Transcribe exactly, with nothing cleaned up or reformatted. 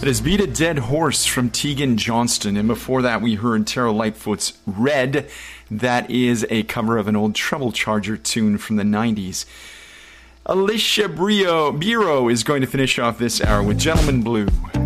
That is Beat a Dead Horse from Tegan Johnston. And before that, we heard Tara Lightfoot's Red. That is a cover of an old Treble Charger tune from the nineties. Alicia Brio, Biro is going to finish off this hour with Gentleman Blue.